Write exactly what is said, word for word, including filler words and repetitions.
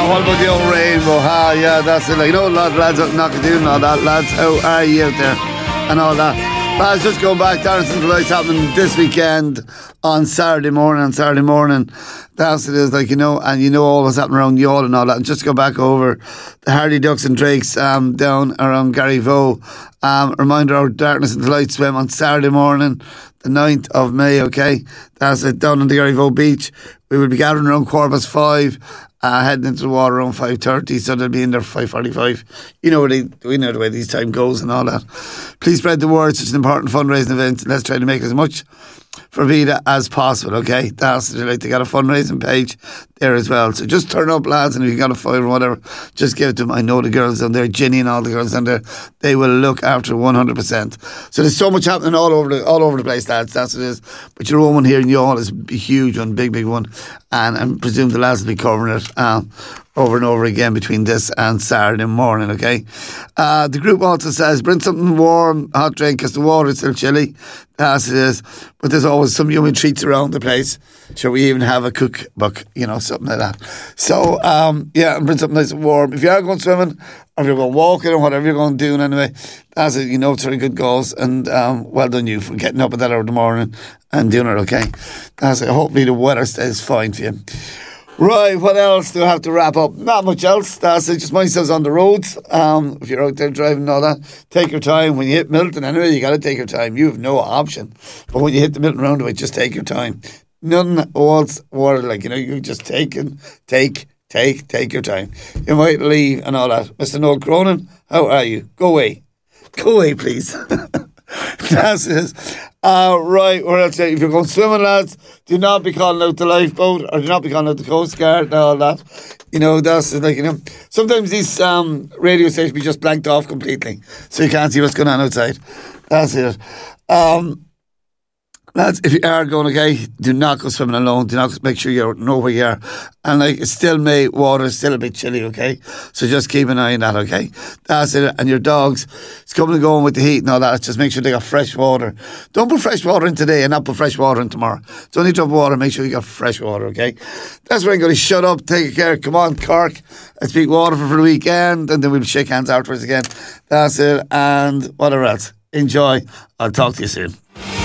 Ah, what about the old rainbow? Ah, yeah, that's it. Like, you know, lads, lads out Knockadoo and all that. Lads, how are you out there? And all that. Lads, just going back, Dancing to Lights happening this weekend on Saturday morning. On Saturday morning, that's it is, like, you know, and you know all what's happening around Youghal and all that. And just go back over the Hardy Ducks and Drakes um, down around Garryvoe. Um, reminder, our Darkness into Light swim on Saturday morning, the ninth of May, okay? That's it, down on the Garryvoe beach. We will be gathering around quarter past five, uh, heading into the water around five thirty, so they'll be in there five forty-five. You know, they, we know the way these time goes and all that. Please spread the word. It's an important fundraising event. Let's try to make as much for Vida as possible, okay? That's like they got a fundraising page there as well. So just turn up, lads, and if you got a fire or whatever, just give it to them. I know the girls down there, Ginny and all the girls down there, they will look after one hundred percent. So there's so much happening all over the all over the place, lads. That's what it is. But your own one here in Youghal is a huge one, big, big one. And I presume the lads will be covering it um, over and over again between this and Saturday morning, okay? Uh, the group also says, bring something warm, hot drink, because the water is still chilly. As it is. But there's always some yummy treats around the place. Shall we even have a cookbook, you know, something like that. So, um, yeah, and bring something nice and warm. If you are going swimming, or if you're going walking, or whatever you're going to do anyway, that's it, you know, it's very good goals. And um, well done you for getting up at that hour in the morning and doing it, okay? That's it. Hopefully the weather stays fine for you. Right, what else do I have to wrap up? Not much else. That's it. Just mind yourselves on the roads. Um, if you're out there driving and all that, take your time. When you hit Milton, anyway, you got to take your time. You have no option. But when you hit the Milton roundabout, just take your time. Nothing else water, like, you know, you just take and take, take, take your time. You might leave and all that. Mister Noel Cronin, how are you? Go away. Go away, please. That's it. Uh, right, what else? If you're going swimming, lads, do not be calling out the lifeboat or do not be calling out the Coast Guard and all that. You know, that's like, you know, sometimes these um, radio stations be just blanked off completely, so you can't see what's going on outside. That's it. Um, Lads, if you are going, okay, do not go swimming alone. Do not make sure you know where you are. And like, it's still May, water is still a bit chilly, okay? So just keep an eye on that, okay? That's it. And your dogs, it's coming and going with the heat and all that. Just make sure they got fresh water. Don't put fresh water in today and not put fresh water in tomorrow. It's only drop of water. Make sure you got fresh water, okay? That's where I'm going to shut up, take care. Come on, Cork. Let's speak water for, for the weekend. And then we'll shake hands afterwards again. That's it. And whatever else. Enjoy. I'll talk to you soon.